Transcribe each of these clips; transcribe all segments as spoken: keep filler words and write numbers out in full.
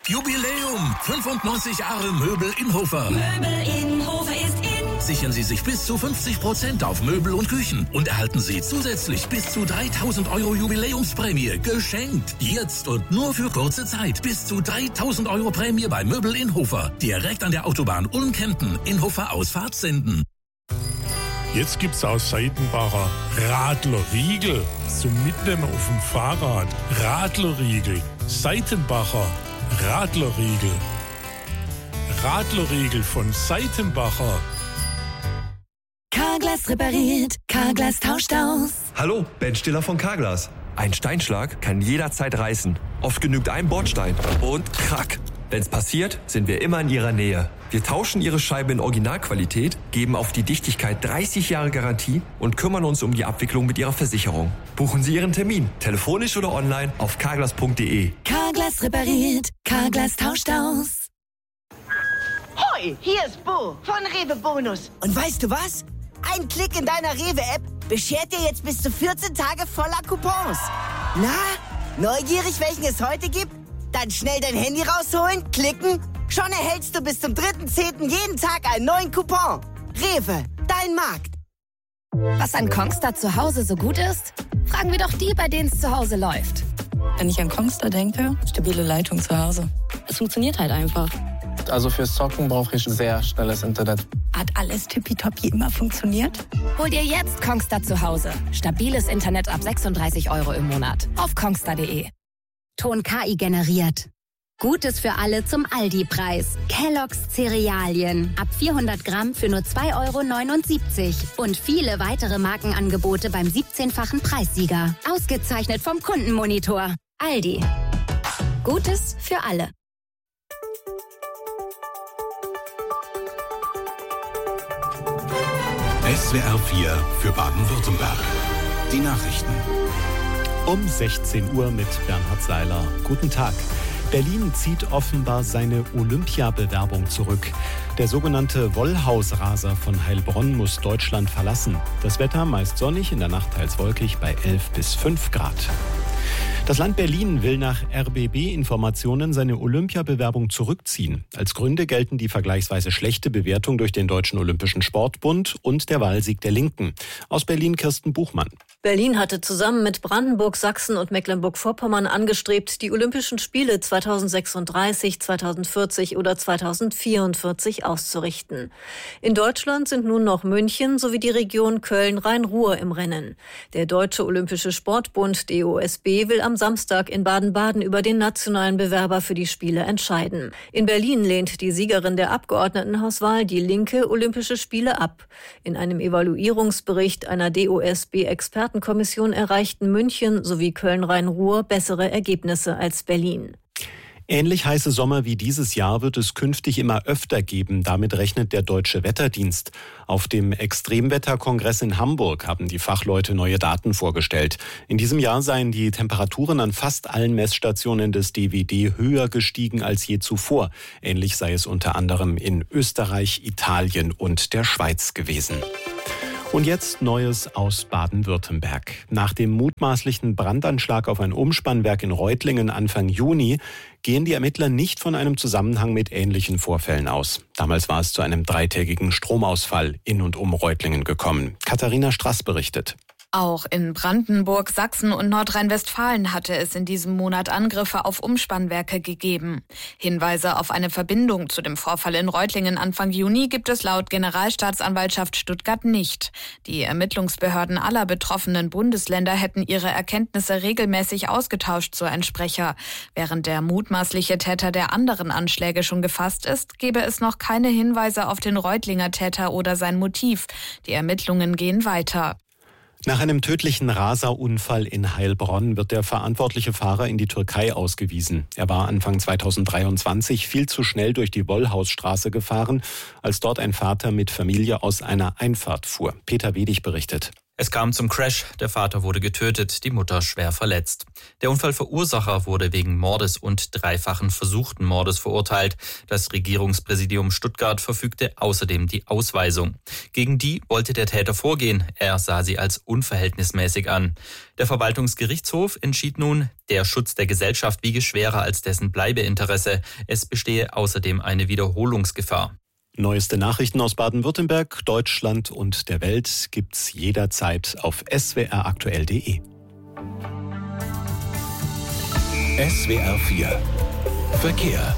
Jubiläum! fünfundneunzig Jahre Möbel Inhofer. Möbel Inhofer ist in. Sichern Sie sich bis zu fünfzig Prozent auf Möbel und Küchen und erhalten Sie zusätzlich bis zu dreitausend Euro Jubiläumsprämie geschenkt. Jetzt und nur für kurze Zeit. Bis zu dreitausend Euro Prämie bei Möbel Inhofer. Direkt an der Autobahn Ulm-Kempten. Inhofer Ausfahrt Senden. Jetzt gibt's aus Seitenbacher Radlerriegel zum Mitnehmen auf dem Fahrrad. Radlerriegel. Seitenbacher Radlerriegel. Radlerriegel von Seitenbacher. Carglass repariert, Carglass tauscht aus. Hallo, Ben Stiller von Carglass. Ein Steinschlag kann jederzeit reißen. Oft genügt ein Bordstein und krack. Wenn's passiert, sind wir immer in Ihrer Nähe. Wir tauschen Ihre Scheibe in Originalqualität, geben auf die Dichtigkeit dreißig Jahre Garantie und kümmern uns um die Abwicklung mit Ihrer Versicherung. Buchen Sie Ihren Termin, telefonisch oder online auf carglass punkt de. Carglass repariert, Carglass tauscht aus. Hoi, hier ist Bo von Rewe Bonus. Und weißt du was? Ein Klick in deiner Rewe-App beschert dir jetzt bis zu vierzehn Tage voller Coupons. Na, neugierig, welchen es heute gibt? Dann schnell dein Handy rausholen, klicken. Schon erhältst du bis zum dritten zehnten jeden Tag einen neuen Coupon. Rewe, dein Markt. Was an Kongstar zu Hause so gut ist? Fragen wir doch die, bei denen es zu Hause läuft. Wenn ich an Kongstar denke, stabile Leitung zu Hause. Es funktioniert halt einfach. Also fürs Zocken brauche ich sehr schnelles Internet. Hat alles tippitoppi immer funktioniert? Hol dir jetzt Kongstar zu Hause. Stabiles Internet ab sechsunddreißig Euro im Monat. Auf kongstar punkt de. Ton K I generiert. Gutes für alle zum Aldi-Preis. Kellogg's Cerealien. Ab vierhundert Gramm für nur zwei Euro neunundsiebzig. Und viele weitere Markenangebote beim siebzehnfachen Preissieger. Ausgezeichnet vom Kundenmonitor. Aldi. Gutes für alle. S W R vier für Baden-Württemberg. Die Nachrichten. Um sechzehn Uhr mit Bernhard Seiler. Guten Tag. Berlin zieht offenbar seine Olympiabewerbung zurück. Der sogenannte Wollhausraser von Heilbronn muss Deutschland verlassen. Das Wetter meist sonnig, in der Nacht teils wolkig bei elf bis fünf Grad. Das Land Berlin will nach R B B-Informationen seine Olympiabewerbung zurückziehen. Als Gründe gelten die vergleichsweise schlechte Bewertung durch den Deutschen Olympischen Sportbund und der Wahlsieg der Linken. Aus Berlin Kirsten Buchmann. Berlin hatte zusammen mit Brandenburg, Sachsen und Mecklenburg-Vorpommern angestrebt, die Olympischen Spiele zweitausendsechsunddreißig, zweitausendvierzig oder zweitausendvierundvierzig auszurichten. In Deutschland sind nun noch München sowie die Region Köln-Rhein-Ruhr im Rennen. Der Deutsche Olympische Sportbund D O S B will am Samstag in Baden-Baden über den nationalen Bewerber für die Spiele entscheiden. In Berlin lehnt die Siegerin der Abgeordnetenhauswahl, die Linke, Olympische Spiele ab. In einem Evaluierungsbericht einer D O S B-Expertenkommission erreichten München sowie Köln-Rhein-Ruhr bessere Ergebnisse als Berlin. Ähnlich heiße Sommer wie dieses Jahr wird es künftig immer öfter geben. Damit rechnet der Deutsche Wetterdienst. Auf dem Extremwetterkongress in Hamburg haben die Fachleute neue Daten vorgestellt. In diesem Jahr seien die Temperaturen an fast allen Messstationen des D W D höher gestiegen als je zuvor. Ähnlich sei es unter anderem in Österreich, Italien und der Schweiz gewesen. Und jetzt Neues aus Baden-Württemberg. Nach dem mutmaßlichen Brandanschlag auf ein Umspannwerk in Reutlingen Anfang Juni gehen die Ermittler nicht von einem Zusammenhang mit ähnlichen Vorfällen aus. Damals war es zu einem dreitägigen Stromausfall in und um Reutlingen gekommen. Katharina Straß berichtet. Auch in Brandenburg, Sachsen und Nordrhein-Westfalen hatte es in diesem Monat Angriffe auf Umspannwerke gegeben. Hinweise auf eine Verbindung zu dem Vorfall in Reutlingen Anfang Juni gibt es laut Generalstaatsanwaltschaft Stuttgart nicht. Die Ermittlungsbehörden aller betroffenen Bundesländer hätten ihre Erkenntnisse regelmäßig ausgetauscht, so ein Sprecher. Während der mutmaßliche Täter der anderen Anschläge schon gefasst ist, gebe es noch keine Hinweise auf den Reutlinger Täter oder sein Motiv. Die Ermittlungen gehen weiter. Nach einem tödlichen Raserunfall in Heilbronn wird der verantwortliche Fahrer in die Türkei ausgewiesen. Er war Anfang zweitausenddreiundzwanzig viel zu schnell durch die Wollhausstraße gefahren, als dort ein Vater mit Familie aus einer Einfahrt fuhr. Peter Wedig berichtet. Es kam zum Crash, der Vater wurde getötet, die Mutter schwer verletzt. Der Unfallverursacher wurde wegen Mordes und dreifachen versuchten Mordes verurteilt. Das Regierungspräsidium Stuttgart verfügte außerdem die Ausweisung. Gegen die wollte der Täter vorgehen, er sah sie als unverhältnismäßig an. Der Verwaltungsgerichtshof entschied nun, der Schutz der Gesellschaft wiege schwerer als dessen Bleibeinteresse. Es bestehe außerdem eine Wiederholungsgefahr. Neueste Nachrichten aus Baden-Württemberg, Deutschland und der Welt gibt's jederzeit auf s w r aktuell punkt d e. S W R vier Verkehr.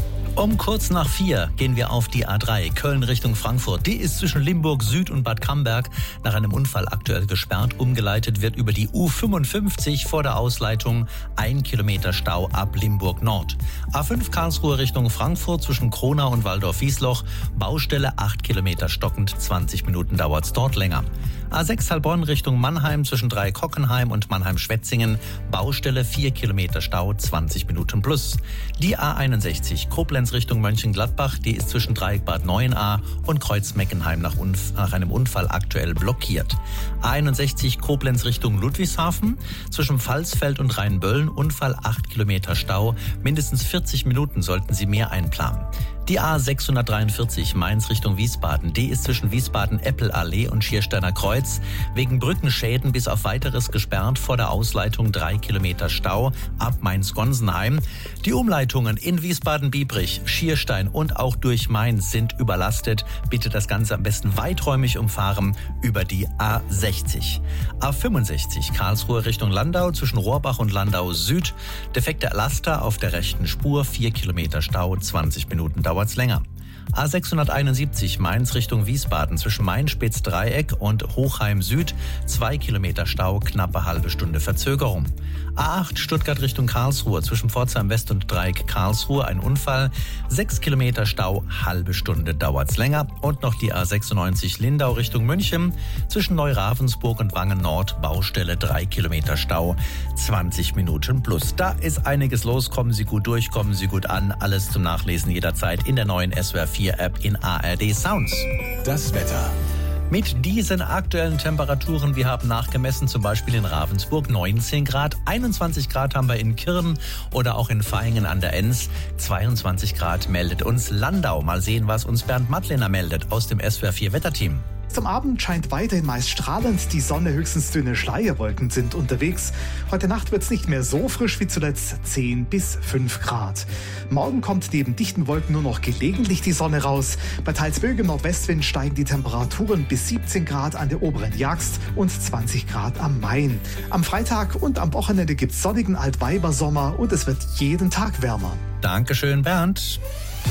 Um kurz nach vier gehen wir auf die A drei, Köln Richtung Frankfurt. Die ist zwischen Limburg Süd und Bad Camberg nach einem Unfall aktuell gesperrt. Umgeleitet wird über die U fünfundfünfzig vor der Ausleitung. Ein Kilometer Stau ab Limburg Nord. A fünf Karlsruhe Richtung Frankfurt zwischen Kronau und Waldorf-Wiesloch. Baustelle acht Kilometer stockend, zwanzig Minuten dauert's dort länger. A sechs Heilbronn Richtung Mannheim zwischen Dreieck-Hockenheim und Mannheim-Schwetzingen. Baustelle vier Kilometer Stau, zwanzig Minuten plus. Die A einundsechzig Koblenz Richtung Mönchengladbach, die ist zwischen Dreieck-Bad Neuenahr und Kreuz-Meckenheim nach, Unf- nach einem Unfall aktuell blockiert. A einundsechzig Koblenz Richtung Ludwigshafen, zwischen Pfalzfeld und Rheinböllen, Unfall acht Kilometer Stau, mindestens vierzig Minuten sollten Sie mehr einplanen. Die A sechshundertdreiundvierzig Mainz Richtung Wiesbaden, die ist zwischen Wiesbaden-Eppelallee und Schiersteiner Kreuz wegen Brückenschäden bis auf weiteres gesperrt, vor der Ausleitung drei Kilometer Stau ab Mainz-Gonsenheim. Die Umleitungen in Wiesbaden-Biebrich, Schierstein und auch durch Mainz sind überlastet. Bitte das Ganze am besten weiträumig umfahren über die A sechzig. A fünfundsechzig Karlsruhe Richtung Landau zwischen Rohrbach und Landau Süd. Defekte Laster auf der rechten Spur, vier Kilometer Stau, zwanzig Minuten dauert's länger. A sechshunderteinundsiebzig Mainz Richtung Wiesbaden zwischen Main-Spitz-Dreieck und Hochheim Süd, zwei Kilometer Stau, knappe halbe Stunde Verzögerung. A acht Stuttgart Richtung Karlsruhe zwischen Pforzheim West und Dreieck Karlsruhe, ein Unfall, sechs Kilometer Stau, halbe Stunde dauert's länger. Und noch die A sechsundneunzig Lindau Richtung München zwischen Neuravensburg und Wangen Nord, Baustelle, drei Kilometer Stau, zwanzig Minuten plus. Da ist einiges los, kommen Sie gut durch, kommen Sie gut an, alles zum Nachlesen jederzeit in der neuen S W R vier App in A R D Sounds. Das Wetter. Mit diesen aktuellen Temperaturen, wir haben nachgemessen, zum Beispiel in Ravensburg neunzehn Grad, einundzwanzig Grad haben wir in Kirn oder auch in Vaihingen an der Enns, zweiundzwanzig Grad meldet uns Landau. Mal sehen, was uns Bernd Madlener meldet aus dem S W R vier Wetterteam. Zum Abend scheint weiterhin meist strahlend die Sonne, höchstens dünne Schleierwolken sind unterwegs. Heute Nacht wird es nicht mehr so frisch wie zuletzt, zehn bis fünf Grad. Morgen kommt neben dichten Wolken nur noch gelegentlich die Sonne raus. Bei teils böigem Nordwestwind steigen die Temperaturen bis siebzehn Grad an der oberen Jagst und zwanzig Grad am Main. Am Freitag und am Wochenende gibt es sonnigen Altweibersommer und es wird jeden Tag wärmer. Dankeschön, Bernd.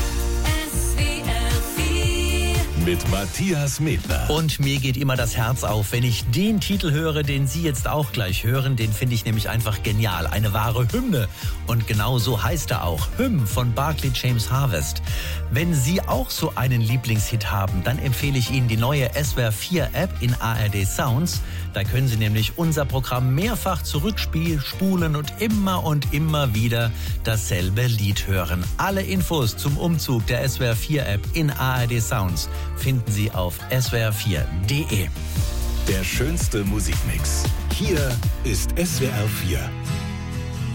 Mit Matthias Medler. Und mir geht immer das Herz auf, wenn ich den Titel höre, den Sie jetzt auch gleich hören. Den finde ich nämlich einfach genial. Eine wahre Hymne. Und genau so heißt er auch. Hymn von Barclay James Harvest. Wenn Sie auch so einen Lieblingshit haben, dann empfehle ich Ihnen die neue S W R vier App in A R D Sounds. Da können Sie nämlich unser Programm mehrfach zurückspulen und immer und immer wieder dasselbe Lied hören. Alle Infos zum Umzug der S W R vier App in A R D Sounds finden Sie auf s w r vier punkt d e. Der schönste Musikmix. Hier ist S W R vier.